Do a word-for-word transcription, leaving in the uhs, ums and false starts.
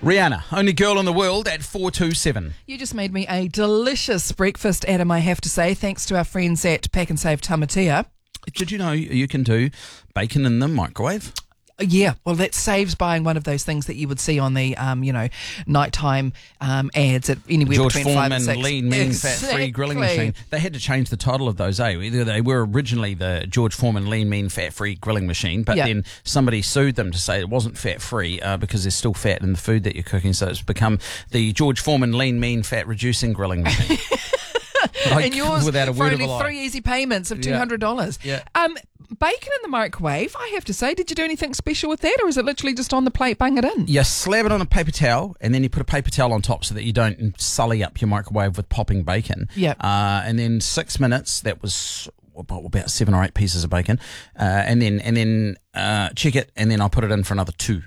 Rihanna, only girl in the world at four two seven. You just made me a delicious breakfast, Adam, I have to say, thanks to our friends at Pack and Save Tamatea. Did you know you can do bacon in the microwave? Yeah, well, that saves buying one of those things that you would see on the, um, you know, nighttime um, ads at anywhere George between five Foreman and six. lean, mean, Exactly. fat-free grilling machine. They had to change the title of those, eh? They were originally the George Foreman lean, mean, fat-free grilling machine, but Yeah. then somebody sued them to say it wasn't fat-free uh, because there's still fat in the food that you're cooking, so it's become the George Foreman lean, mean, fat-reducing grilling machine. Like, And yours without a for word of only a lie. three easy payments of two hundred dollars. Yeah. Um, bacon in the microwave, I have to say, did you do anything special with that, or is it literally just on the plate, bang it in? You slab it on a paper towel, and then you put a paper towel on top so that you don't sully up your microwave with popping bacon. Yep. Uh, and then six minutes, that was about, about seven or eight pieces of bacon. Uh, and then and then uh, check it, and then I'll put it in for another two.